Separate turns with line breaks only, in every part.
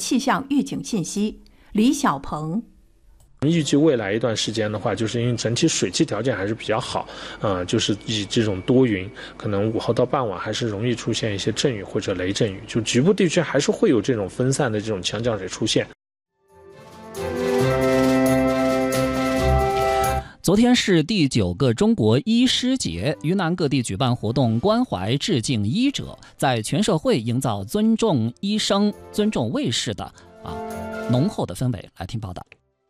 气象预警信息。李小鹏。
预计未来一段时间的话，就是因为整体水汽条件还是比较好，就是以这种多云，可能午后到傍晚还是容易出现一些阵雨或者雷阵雨，就局部地区还是会有这种分散的这种强降水出现。
昨天是第9个中国医师节，云南各地举办活动，关怀致敬医者，在全社会营造尊重医生、尊重卫士的浓厚的氛围。来听报道。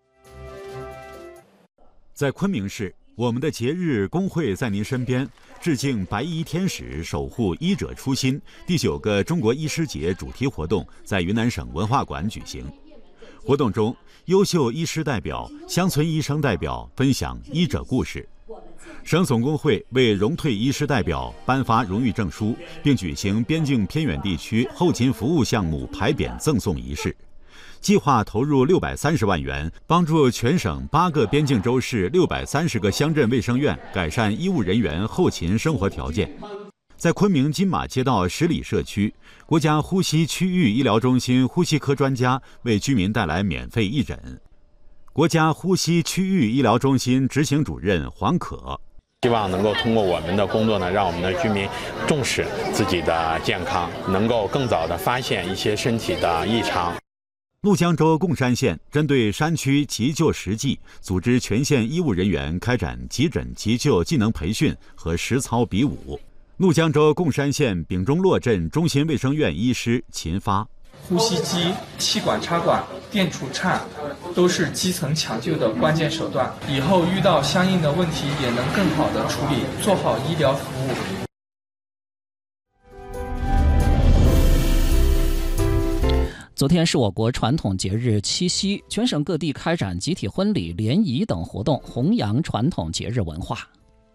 在昆明市，我们的节日工会在您身边，致敬白衣天使，守护医者初心。第9个中国医师节主题活动在云南省文化馆举行。活动中，优秀医师代表、乡村医生代表分享医者故事。省总工会为荣退医师代表颁发荣誉证书，并举行边境偏远地区后勤服务项目牌匾赠送仪式。计划投入630万元，帮助全省8个边境州市630个乡镇卫生院改善医务人员后勤生活条件。在昆明金马街道10里社区，国家呼吸区域医疗中心呼吸科专家为居民带来免费义诊。国家呼吸区域医疗中心执行主任黄可。
希望能够通过我们的工作呢，让我们的居民重视自己的健康，能够更早的发现一些身体的异常。
怒江州贡山县针对山区急救实际，组织全县医务人员开展急诊急救技能培训和实操比武。怒江州贡山县丙中洛镇中心卫生院医师秦发：
呼吸机、气管插管、电除颤都是基层抢救的关键手段，以后遇到相应的问题也能更好的处理，做好医疗服务。
昨天是我国传统节日七夕，全省各地开展集体婚礼、联谊等活动，弘扬传统节日文化。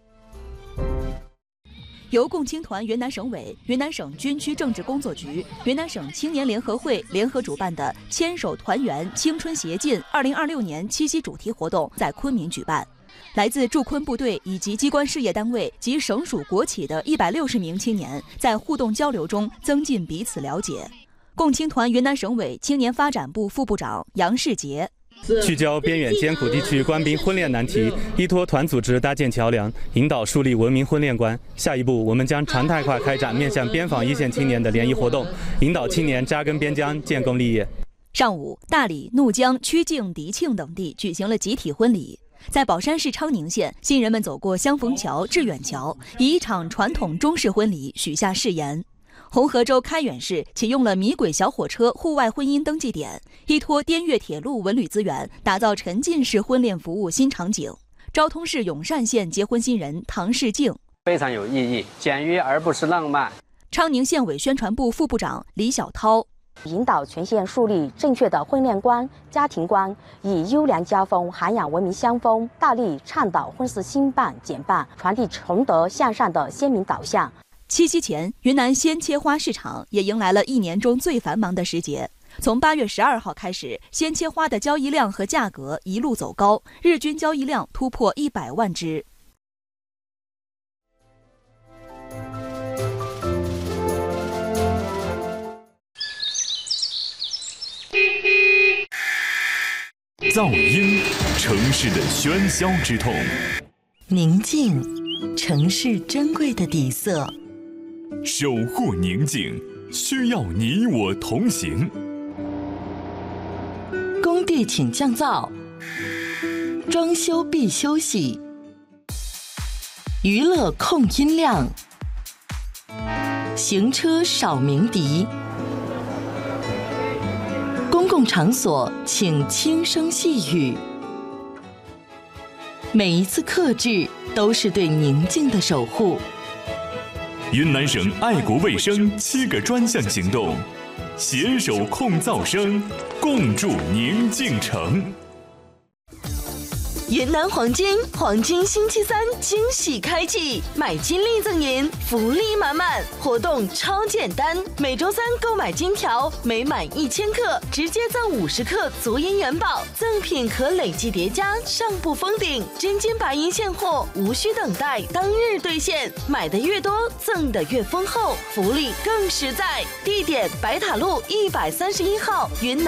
由共青团云南省委、云南省军区政治工作局、云南省青年联合会联合主办的“牵手团圆青春协进”2026年七夕主题活动在昆明举办。来自驻昆部队以及机关事业单位及省属国企的160名青年，在互动交流中增进彼此了解。共青团云南省委青年发展部副部长杨世杰。
聚焦边远艰苦地区官兵婚恋难题，依托团组织搭建桥梁，引导树立文明婚恋观。下一步，我们将常态化开展面向边防一线青年的联谊活动，引导青年扎根边疆，建功立业。
上午，大理、怒江、曲靖、迪庆等地举行了集体婚礼。在保山市昌宁县，新人们走过相逢桥、致远桥，以一场传统中式婚礼许下誓言。红河州开远市启用了米轨小火车户外婚姻登记点，依托滇越铁路文旅资源，打造沉浸式婚恋服务新场景。昭通市永善县结婚新人唐世静，
非常有意义，简约而不是浪漫。
昌宁县委宣传部副部长李小涛，
引导全县树立正确的婚恋观、家庭观，以优良家风涵养文明乡风，大力倡导婚事兴办简办，传递崇德向善的鲜明导向。
七夕前，云南鲜切花市场也迎来了一年中最繁忙的时节。从8月12号开始，鲜切花的交易量和价格一路走高，日均交易量突破100万只。
噪音，城市的喧嚣之痛；
宁静，城市珍贵的底色。
守护宁静，需要你我同行。
工地请降噪，装修必休息，娱乐控音量，行车少鸣笛。公共场所请轻声细语。每一次克制都是对宁静的守护。
云南省爱国卫生7个专项行动，携手控噪声，共筑宁静城。
云南黄金星期3惊喜开启，买金立赠银，福利满满，活动超简单。每周3购买金条，每满1000克直接赠50克足银元宝，赠品可累计叠加，上不封顶。真金白银现货，无需等待，当日兑现。买的越多，赠的越丰厚，福利更实在。地点：白塔路131号云南